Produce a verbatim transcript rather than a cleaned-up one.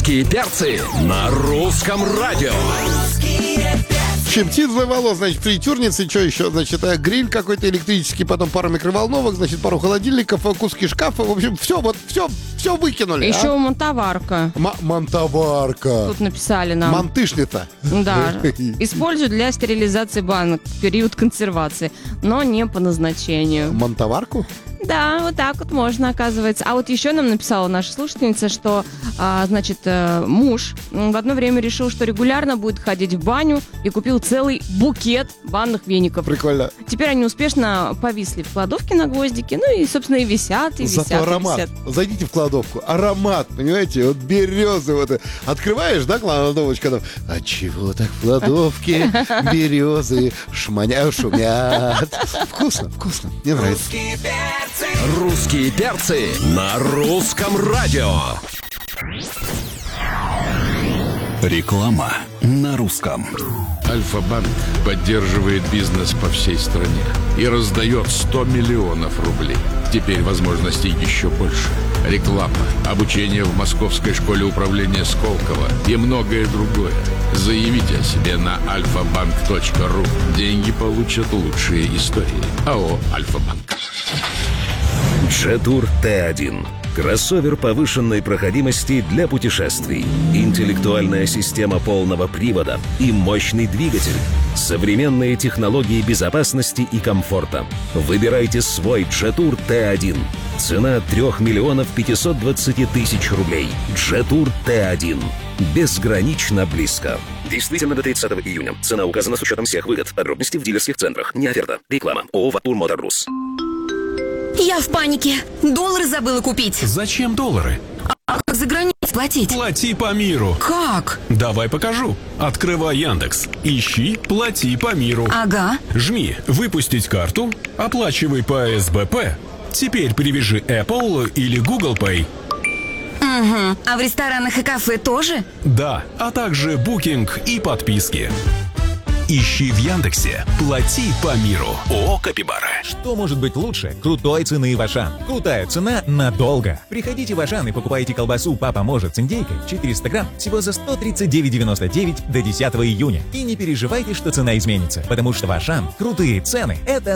Русские перцы на русском радио. Щептит для волос, значит, фритюрницы, что еще, значит, гриль какой-то электрический, потом пару микроволновок, значит, пару холодильников, куски шкафа, в общем, все, вот, все, все выкинули. Еще а? монтоварка. М- монтоварка. Тут написали нам. Мантышница. Да. Используют для стерилизации банок в период консервации, но не по назначению. Монтоварку? Да, вот так вот можно, оказывается. А вот еще нам написала наша слушательница, что, а, значит, э, муж в одно время решил, что регулярно будет ходить в баню и купил целый букет банных веников. Прикольно. Теперь они успешно повисли в кладовке на гвоздике, ну и, собственно, и висят, и висят, Зато аромат. и висят. Зайдите в кладовку. Аромат, понимаете? Вот березы. Вот. Открываешь, да, кладовочку? Там, а чего так в кладовке березы шманя, шумят? Вкусно, вкусно. Мне нравится. Русские перцы на русском радио. Реклама на русском. Альфа-банк поддерживает бизнес по всей стране и раздает сто миллионов рублей. Теперь возможностей еще больше. Реклама, обучение в Московской школе управления Сколково и многое другое. Заявите о себе на альфа-банк точка ру. Деньги получат лучшие истории. АО «Альфа-банк». Джетур Т один. Кроссовер повышенной проходимости для путешествий. Интеллектуальная система полного привода и мощный двигатель. Современные технологии безопасности и комфорта. Выбирайте свой Джетур Т один. Цена три миллиона пятьсот двадцать тысяч рублей. Джетур Т один. Безгранично близко. Действительно до тридцатого июня. Цена указана с учетом всех выгод. Подробности в дилерских центрах. Не оферта. Реклама. ООО «Ватур Моторрус». Я в панике. Доллары забыла купить. Зачем доллары? А как за границей платить? Плати по миру. Как? Давай покажу. Открывай Яндекс. Ищи «Плати по миру». Ага. Жми «Выпустить карту». Оплачивай по эс бэ пэ. Теперь привяжи Apple или Google Pay. Угу. А в ресторанах и кафе тоже? Да, а также букинг и подписки. Ищи в Яндексе «Плати по миру». ООО «Капибара». Что может быть лучше крутой цены в Ашан? Крутая цена надолго. Приходите в Ашан и покупайте колбасу «Папа может» с индейкой четыреста грамм всего за сто тридцать девять девяносто девять до десятого июня. И не переживайте, что цена изменится, потому что в Ашан крутые цены – это